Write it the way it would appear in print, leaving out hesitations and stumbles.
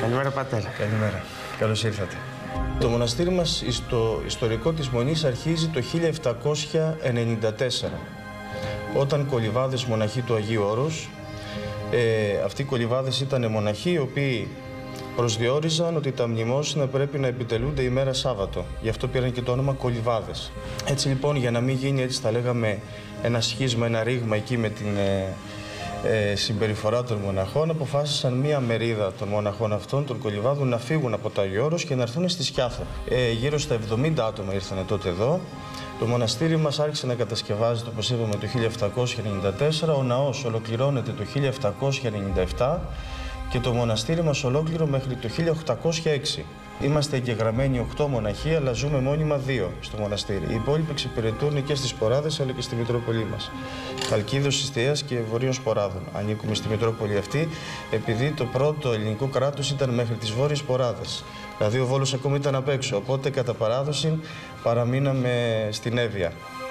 Καλημέρα, πατέρα. Καλημέρα. Καλώς ήρθατε. Το μοναστήρι μας στο ιστορικό της Μονής αρχίζει το 1794, όταν κολιβάδες μοναχοί του Αγίου Όρους. Αυτοί οι κολιβάδες ήταν μοναχοί οι οποίοι προσδιορίζαν ότι τα μνημόσυνα πρέπει να επιτελούνται ημέρα Σάββατο. Γι' αυτό πήραν και το όνομα κολιβάδες. Έτσι λοιπόν, για να μην γίνει, έτσι θα λέγαμε, ένα σχίσμα, ένα ρήγμα εκεί με την συμπεριφορά των μοναχών, αποφάσισαν μία μερίδα των μοναχών αυτών, των κολιβάδων, να φύγουν από το Άγιο Όρος και να έρθουν στη Σκιάθο. Γύρω στα 70 άτομα ήρθαν τότε εδώ. Το μοναστήρι μας άρχισε να κατασκευάζεται, όπως είπαμε, το 1794. Ο ναός ολοκληρώνεται το 1797 και το μοναστήρι μας ολόκληρο μέχρι το 1806. Είμαστε εγγεγραμμένοι 8 μοναχοί, αλλά ζούμε μόνιμα 2 στο μοναστήρι. Οι υπόλοιποι εξυπηρετούν και στις Ποράδες, αλλά και στη Μητρόπολη μας. Χαλκίδος, Ιστιαίας και Βορείων Ποράδων. Ανήκουμε στη Μητρόπολη αυτή, επειδή το πρώτο ελληνικό κράτος ήταν μέχρι τις Βόρειες Ποράδες. Δηλαδή ο Βόλος ακόμα ήταν απ' έξω, οπότε κατά παράδοση παραμείναμε στην Εύβοια.